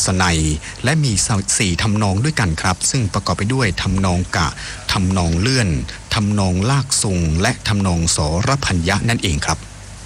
นัยและมี4ทำนองด้วยกันครับซึ่งประกอบไปด้วยทำนองกะทำนองเลื่อนทำนองลากซุงและทำนองสรพัญญะนั่นเองครับ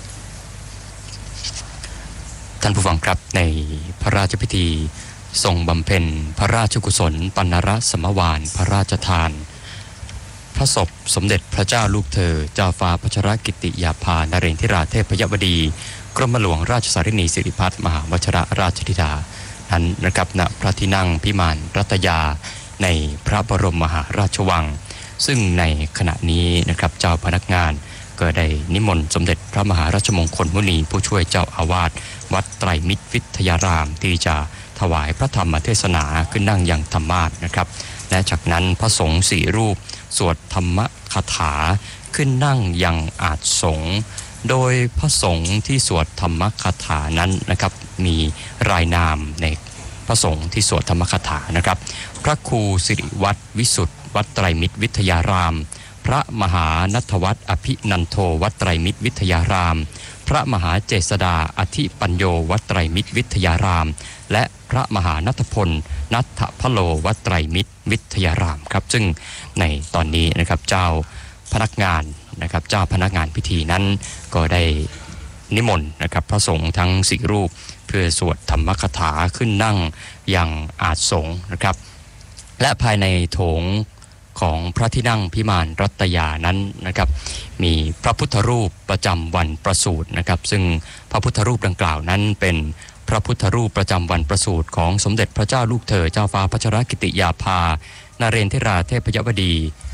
ท่านผู้ฟังครับในพระราชพิธีทรงบำเพ็ญพระราชกุศลปัณณรสมวาลพระราชทานพระศพสมเด็จพระเจ้าลูกเธอเจ้าฟ้าพัชรกิติยาภานเรนทิราเทพยวดีกรมหลวงราชสารินีสิริพัฒน์มหาวชิรราชธิดานั้นนะครับณพระที่นั่งพิมานรัตยาในพระบรมมหาราชวังซึ่งในขณะนี้นะครับเจ้าพนักงานก็ได้นิมนต์สมเด็จพระมหาราชมงคลมุนีผู้ช่วยเจ้าอาวาสวัดไตรมิตรวิทยารามที่จะถวายพระธรรมเทศนาขึ้นนั่งยังธรรมาสน์นะครับและจากนั้นพระสงฆ์4รูปสวดธรรมคาถาขึ้นนั่งยังอาสงฆ์โดยพระสงฆ์ที่สวดธรรมคาถานั้นนะครับมีรายนามในพระสงฆ์ที่สวดธรรมคาถานะครับพระครูสิริวัตรวิสุทธิ์วัดไตรมิตรวิทยารามพระมหาณัฐวัฒน์อภินันโทวัดไตรมิตรวิทยารามพระมหาเจษฎาอธิปัญโยวัดไตรมิตรวิทยารามและพระมหาณัฐพลนัทพโลวัดไตรมิตรวิทยารามครับซึ่งในตอนนี้นะครับเจ้าพนักงานนะครับเจ้าพนักงานพิธีนั้นก็ได้นิมนต์นะครับพระสงฆ์ทั้ง4รูปเพื่อสวดธรรมคาถาขึ้นนั่งยังอาสงฆ์นะครับและภายในโถงของพระที่นั่งพิมานรัตยานั้นนะครับมีพระพุทธรูปประจำวันประสูตินะครับซึ่งพระพุทธรูปดังกล่าวนั้นเป็นพระพุทธรูปประจำวันประสูติของสมเด็จพระเจ้าลูกเธอเจ้าฟ้าพัชรกิติยาภานเรนทิราเทพยวดี